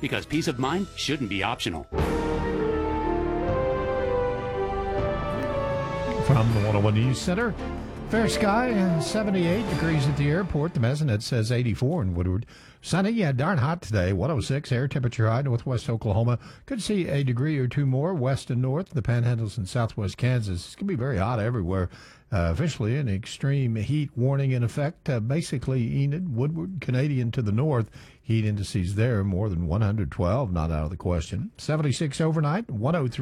because peace of mind shouldn't be optional. From the 101 News Center, fair sky, 78 degrees at the airport. The Mesonet says 84 in Woodward. Sunny, darn hot today, 106 air temperature high. Northwest Oklahoma could see a degree or two more west and north. The Panhandles and southwest Kansas. It's going to be very hot everywhere. Officially, an extreme heat warning in effect. Basically, Enid, Woodward, Canadian to the north. Heat indices there more than 112, not out of the question. 76 overnight, 103.